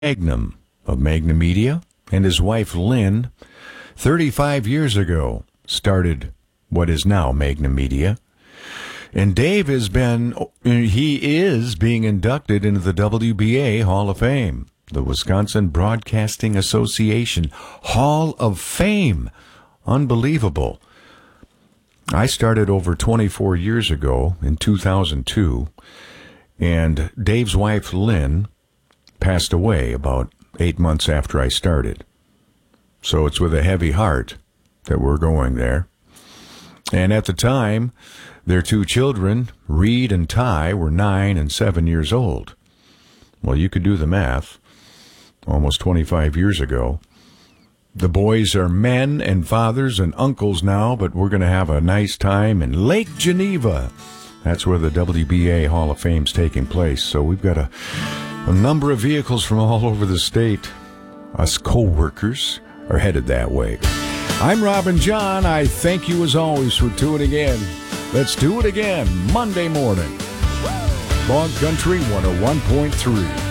Magnum of Magnum Media and his wife Lynn, 35 years ago, started what is now Magnum Media. And Dave is being inducted into the WBA Hall of Fame, the Wisconsin Broadcasting Association Hall of Fame. Unbelievable. I started over 24 years ago in 2002, and Dave's wife Lynn passed away about 8 months after I started. So it's with a heavy heart that we're going there. And at the time, their two children, Reed and Ty, were 9 and 7 years old. Well, you could do the math. Almost 25 years ago. The boys are men and fathers and uncles now, but we're going to have a nice time in Lake Geneva. That's where the WBA Hall of Fame's taking place. So we've got a number of vehicles from all over the state. Us co-workers are headed that way. I'm Robin John. I thank you as always for tuning in. Let's do it again Monday morning. Bog Country 101.3.